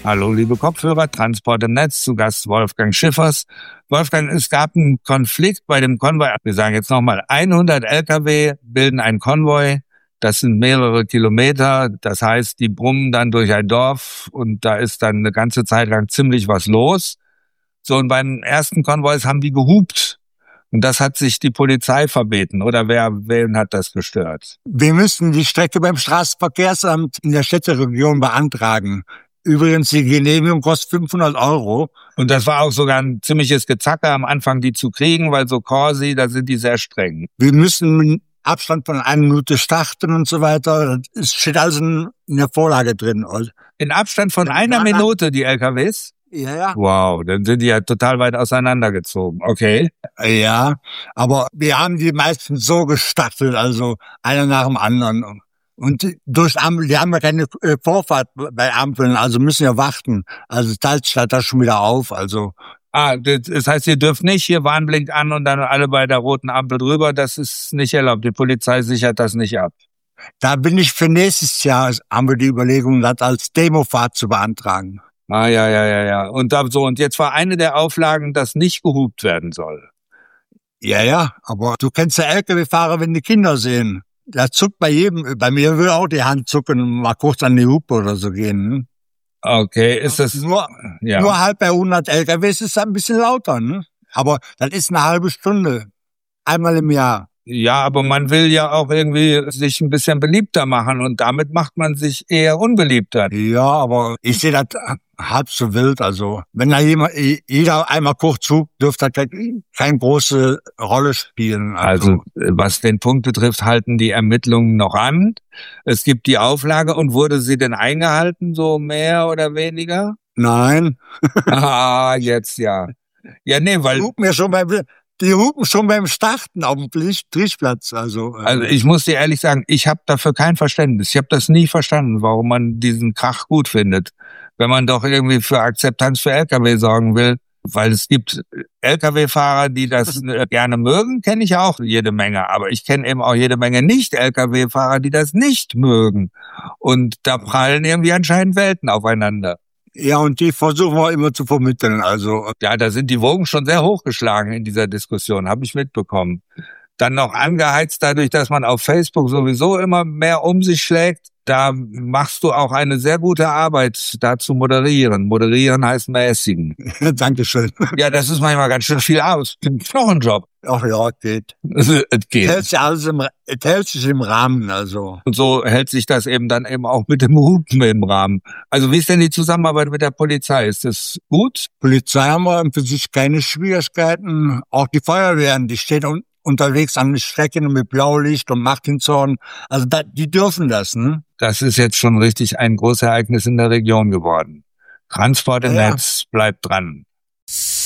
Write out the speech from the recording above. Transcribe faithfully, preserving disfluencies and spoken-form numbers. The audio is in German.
Hallo, liebe Kopfhörer, Transport im Netz, zu Gast Wolfgang Schiffers. Wolfgang, es gab einen Konflikt bei dem Konvoi. Wir sagen jetzt nochmal, hundert L K W bilden ein Konvoi. Das sind mehrere Kilometer. Das heißt, die brummen dann durch ein Dorf und da ist dann eine ganze Zeit lang ziemlich was los. So, und beim ersten Konvois haben die gehupt. Und das hat sich die Polizei verbeten. Oder wer, wen hat das gestört? Wir müssen die Strecke beim Straßenverkehrsamt in der Städteregion beantragen. Übrigens, die Genehmigung kostet fünfhundert Euro. Und das war auch sogar ein ziemliches Gezacker am Anfang, die zu kriegen, weil so Corsi, da sind die sehr streng. Wir müssen mit Abstand von einer Minute starten und so weiter. Es steht also in der Vorlage drin. In Abstand von einer Minute, die L K Ws? Ja, ja. Wow, dann sind die ja total weit auseinandergezogen. Okay. Ja, aber wir haben die meisten so gestartet, also einer nach dem anderen. Und durch Ampel, die haben ja keine Vorfahrt bei Ampeln, also müssen ja warten. Also teilt sich das schon wieder auf, also. Ah, das heißt, ihr dürft nicht hier Warnblink an und dann alle bei der roten Ampel drüber, das ist nicht erlaubt. Die Polizei sichert das nicht ab. Da bin ich für nächstes Jahr, haben wir die Überlegung, das als Demofahrt zu beantragen. Ah, ja, ja, ja, ja. Und da, so, und jetzt war eine der Auflagen, dass nicht gehupt werden soll. Ja, ja, aber du kennst ja L K W-Fahrer, wenn die Kinder sehen. Da zuckt bei jedem, bei mir will auch die Hand zucken und mal kurz an die Hupe oder so gehen. Ne? Okay, ist das... Nur, ja. nur halt bei hundert L K Ws ist es ein bisschen lauter, ne? Aber das ist eine halbe Stunde. Einmal im Jahr. Ja, aber man will ja auch irgendwie sich ein bisschen beliebter machen und damit macht man sich eher unbeliebter. Ja, aber ich sehe das halb so wild. Also wenn da jemand, jeder einmal kurz zuckt, dürfte das keine große Rolle spielen. Also. also was den Punkt betrifft, halten die Ermittlungen noch an. Es gibt die Auflage und wurde sie denn eingehalten, so mehr oder weniger? Nein. Ah, jetzt ja. Ja, nee, weil... Guck mir schon beim... Die hupen schon beim Starten auf dem Trichplatz. Also, also ich muss dir ehrlich sagen, ich habe dafür kein Verständnis. Ich habe das nie verstanden, warum man diesen Krach gut findet. Wenn man doch irgendwie für Akzeptanz für L K W sorgen will. Weil es gibt L K W-Fahrer, die das gerne mögen, kenne ich auch jede Menge. Aber ich kenne eben auch jede Menge Nicht-L K W-Fahrer, die das nicht mögen. Und da prallen irgendwie anscheinend Welten aufeinander. Ja, und die versuchen wir immer zu vermitteln. Also ja, da sind die Wogen schon sehr hochgeschlagen in dieser Diskussion, habe ich mitbekommen. Dann noch angeheizt dadurch, dass man auf Facebook sowieso immer mehr um sich schlägt. Da machst du auch eine sehr gute Arbeit, da zu moderieren. Moderieren heißt mäßigen. Dankeschön. Ja, das ist manchmal ganz schön viel aus. Knochenjob. Ach ja, geht. Es geht. Hält sich alles im, hält sich im Rahmen, also. Und so hält sich das eben dann eben auch mit dem Hupen im Rahmen. Also wie ist denn die Zusammenarbeit mit der Polizei? Ist das gut? Polizei haben wir für sich keine Schwierigkeiten. Auch die Feuerwehren, die steht un- unterwegs an den Strecken mit Blaulicht und Martinshorn. Also da, die dürfen das, ne? Das ist jetzt schon richtig ein großes Ereignis in der Region geworden. Transport im ja. Netz bleibt dran.